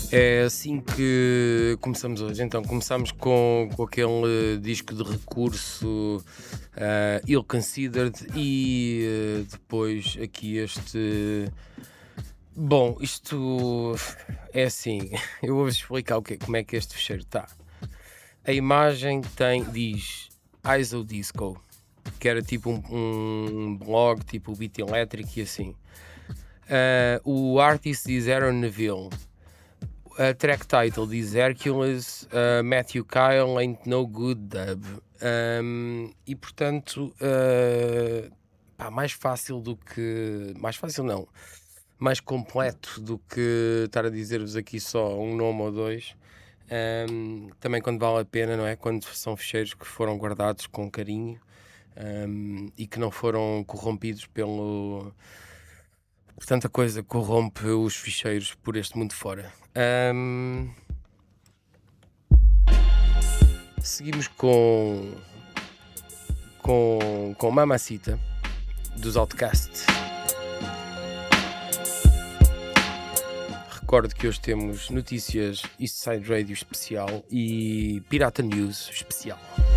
É assim que começamos hoje. Então, começamos com aquele disco de recurso Ill Considered e depois aqui este. Bom, isto é assim, eu vou-vos explicar como é que este fecheiro está. A imagem diz ISO Disco, que era tipo um blog, tipo o Beat Electric e assim. O artist diz Aaron Neville. A track title diz Hercules, Matthew Kyle Ain't No Good Dub. E portanto, mais fácil do que. Mais fácil não. Mais completo do que estar a dizer-vos aqui só um nome ou dois. Também quando vale a pena, não é? Quando são ficheiros que foram guardados com carinho e que não foram corrompidos pelo. Tanta coisa corrompe os ficheiros por este mundo fora. Seguimos com Mamacita dos Outcast. Recordo que hoje temos notícias Eastside Radio especial e Pirata News especial.